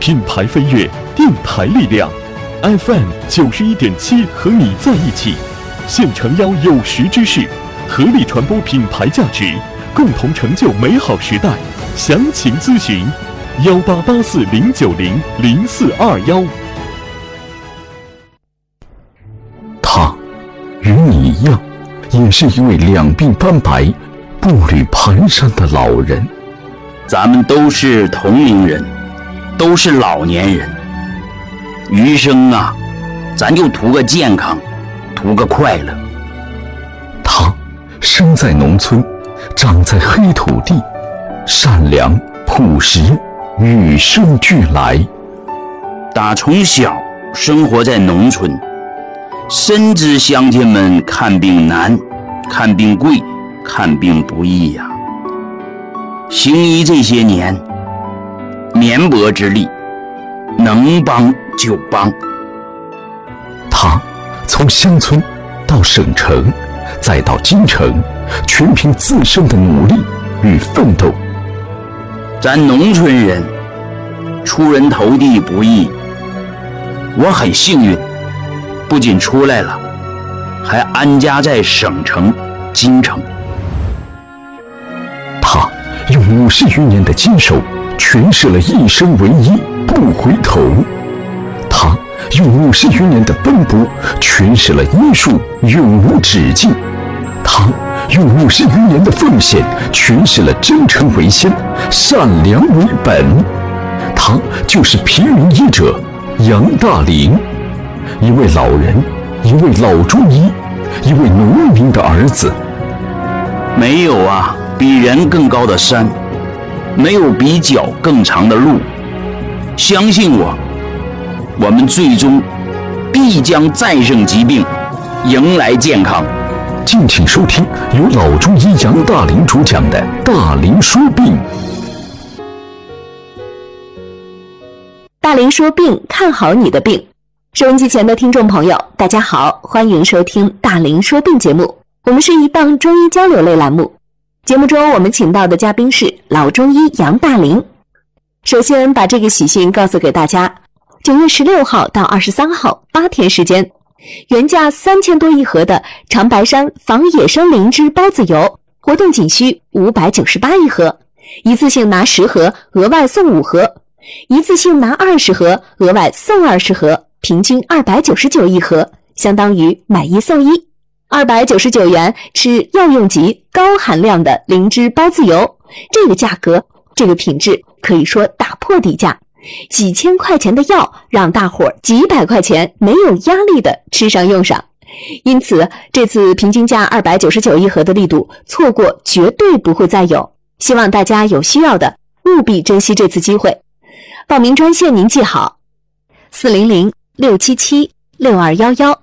品牌飞跃，电台力量 FM 91.7和你在一起，现诚邀有识之士，合力传播品牌价值，共同成就美好时代。详情咨询188409000421。 他与你一样，也是一位两鬓斑白、步履蹒跚的老人。 咱们都是同龄人，都是老年人，余生啊，咱就图个健康，图个快乐。 他生在农村，长在黑土地，善良朴实，与生俱来。 打从小生活在农村，深知乡亲们看病难，看病贵，看病不易呀。行医这些年，绵薄之力，能帮就帮。 他从乡村到省城，再到京城，全凭自身的努力与奋斗。 咱农村人出人头地不易，我很幸运，不仅出来了，还安家在省城京城。 他用50余年的坚守，诠释了一生为一，不回头。他用50余年的奔波，诠释了医术永无止境。他用50余年的奉献，诠释了真诚为先，善良为本。他就是平民医者杨大林，一位老人，一位老中医，一位农民的儿子。 没有啊比人更高的山，没有比脚更长的路。相信我，我们最终必将战胜疾病，迎来健康。 敬请收听由老中医杨大林主讲的《大林说病》。 大林说病，看好你的病。收音机前的听众朋友，大家好，欢迎收听大林说病节目。我们是一档中医交流类栏目，节目中我们请到的嘉宾是老中医杨大林。首先把这个喜讯告诉给大家，9月16号到23号8天时间，原价3000多一盒的长白山防野生灵芝孢子油，活动仅需598一盒，一次性拿10盒额外送5盒，一次性拿20盒额外送20盒，平均299一盒，相当于买一送一。299元吃药用级高含量的灵芝孢子油，这个价格，这个品质可以说打破底价，几千块钱的药让大伙几百块钱没有压力的吃上用上。因此这次平均价299一盒的力度，错过绝对不会再有，希望大家有需要的务必珍惜这次机会。报名专线您记好400-677-6211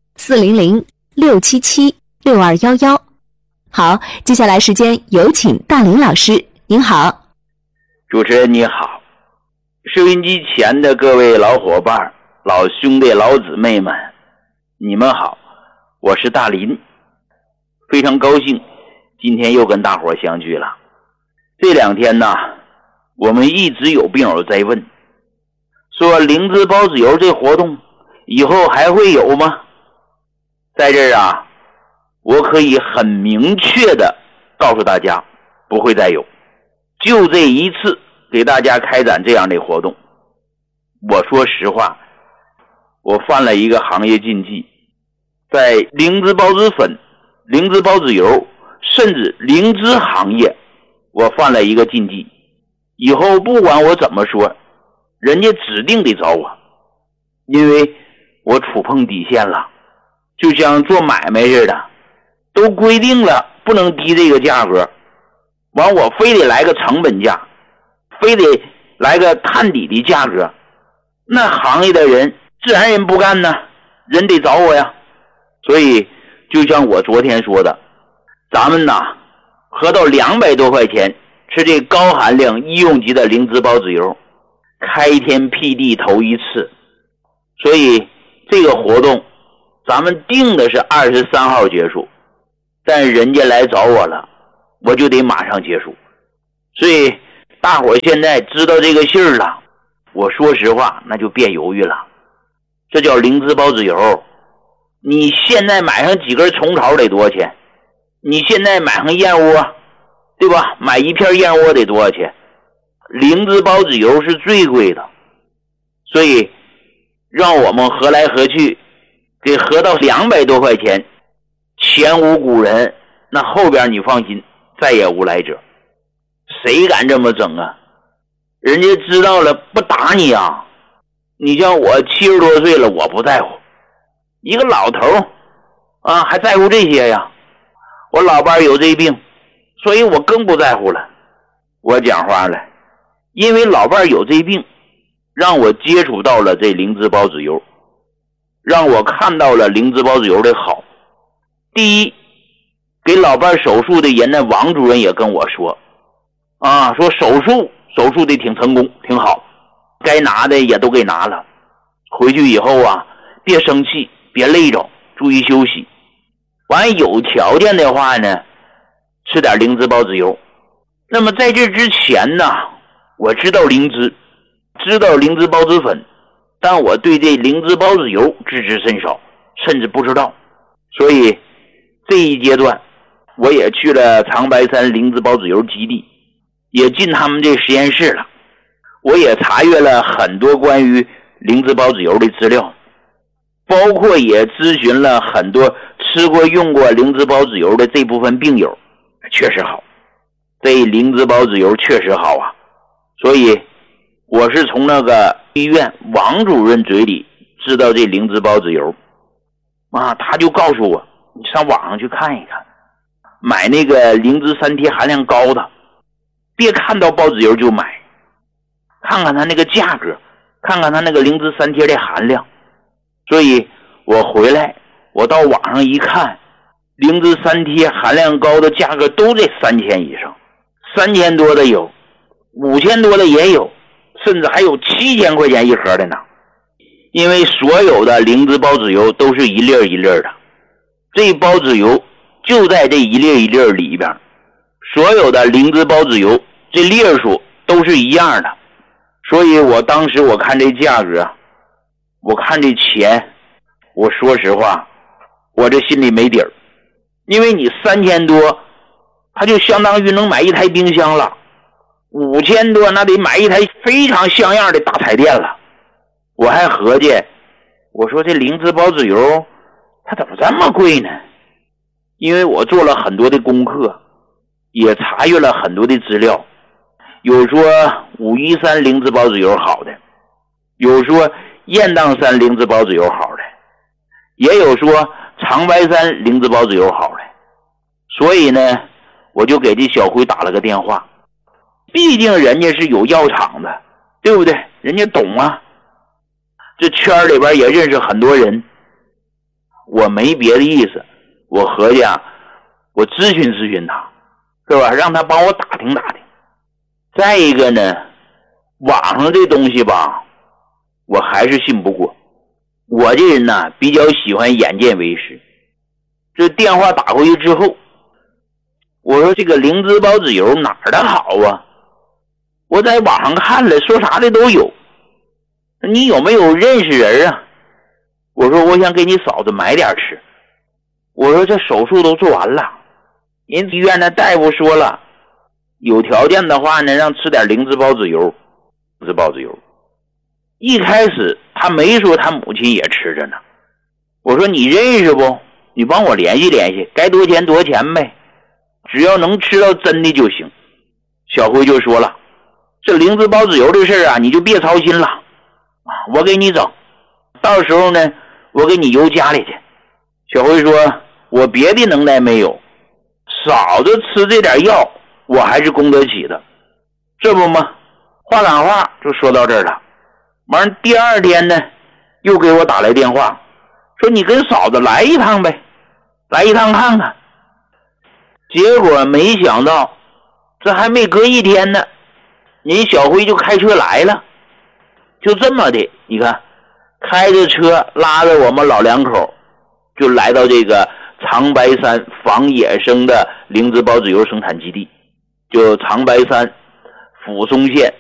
400-677-6211。好，接下来时间有请大林老师，您好。 主持人你好，收音机前的各位老伙伴、老兄弟、老姊妹们，你们好，我是大林，非常高兴今天又跟大伙相聚了。这2天呢，我们一直有病友在问，说灵芝孢子油这活动以后还会有吗？在这儿啊，我可以很明确的告诉大家，不会再有，就这一次给大家开展这样的活动。我说实话，我犯了一个行业禁忌，在灵芝孢子粉、灵芝孢子油甚至灵芝行业，我犯了一个禁忌，以后不管我怎么说，人家指定得找我，因为我触碰底线了，就像做买卖似的，都规定了不能低这个价格，完我非得来个成本价，非得来个探底的价格，那行业的人自然人不干呢，人得找我呀。所以就像我昨天说的，咱们呐喝到200多块钱吃这高含量医用级的灵芝孢子油，开天辟地头一次。所以这个活动咱们定的是23号结束，但人家来找我了，我就得马上结束。所以大伙现在知道这个信儿了， 我说实话，那就别犹豫了，这叫灵芝孢子油。你现在买上几根虫草得多少钱？你现在买上燕窝，对吧？买一片燕窝得多少钱？灵芝孢子油是最贵的，所以让我们合来合去，给合到200多块钱，前无古人，那后边你放心，再也无来者。谁敢这么整啊？人家知道了不打你啊！你像我70多岁了，我不在乎。一个老头啊，还在乎这些呀？我老伴有这病，所以我更不在乎了。我讲话了，因为老伴有这病，让我接触到了这灵芝孢子油，让我看到了灵芝孢子油的好。第一，给老伴手术的人呢，王主任也跟我说啊，说手术的挺成功，挺好，该拿的也都给拿了。回去以后啊，别生气，别累着，注意休息。完有条件的话呢，吃点灵芝孢子油。那么在这之前呢，我知道灵芝，知道灵芝孢子粉，但我对这灵芝孢子油知之甚少，甚至不知道。所以这一阶段，我也去了长白山灵芝孢子油基地，也进他们这实验室了。我也查阅了很多关于灵芝孢子油的资料，包括也咨询了很多吃过用过灵芝孢子油的这部分病友，确实好，这灵芝孢子油确实好啊。所以我是从那个医院王主任嘴里知道这灵芝孢子油啊，他就告诉我，你上网上去看一看，买那个灵芝3贴含量高的，别看到孢子油就买，看看它那个价格，看看它那个灵芝3贴的含量。所以我回来，我到网上一看，灵芝3贴含量高的价格都在3000以上，3000多的有，5000多的也有，甚至还有7000块钱一盒的呢。因为所有的灵芝孢子油都是一粒一粒的，这孢子油就在这一粒一粒里边，所有的灵芝孢子油这粒数都是一样的。所以我当时我看这价格，我看这钱，我说实话，我这心里没底儿。因为你3000多，它就相当于能买一台冰箱了，5000多那得买一台非常像样的大彩电了。我还合计，我说这灵芝孢子油它怎么这么贵呢？因为我做了很多的功课，也查阅了很多的资料，有说513灵芝孢子油好的，有说雁荡山灵芝孢子油好的，也有说长白山灵芝孢子油好的。所以呢，我就给这小辉打了个电话，毕竟人家是有药厂的，对不对？人家懂啊，这圈里边也认识很多人。我没别的意思，我合计啊，我咨询咨询他，是吧？让他帮我打听打听。再一个呢，网上这东西吧，我还是信不过。我这人呢，比较喜欢眼见为实。这电话打过去之后，我说这个灵芝孢子油哪儿的好啊？我在网上看了，说啥的都有。你有没有认识人啊？我说我想给你嫂子买点吃。我说这手术都做完了，人医院的大夫说了，有条件的话呢，让吃点灵芝孢子油。灵芝孢子油一开始他没说他母亲也吃着呢。我说你认识不？你帮我联系联系，该多钱多钱呗，只要能吃到真的就行。小辉就说了，这灵芝孢子油的事啊，你就别操心了，我给你整，到时候呢，我给你邮家里去。小辉说，我别的能耐没有，嫂子吃这点药，我还是供得起的，这不吗？话赶话就说到这儿了。完第二天呢，又给我打来电话，说你跟嫂子来一趟呗，来一趟看看。结果没想到，这还没隔一天呢，人小辉就开车来了。就这么的，你看，开着车拉着我们老两口，就来到这个长白山仿野生的灵芝孢子油生产基地，就长白山抚松县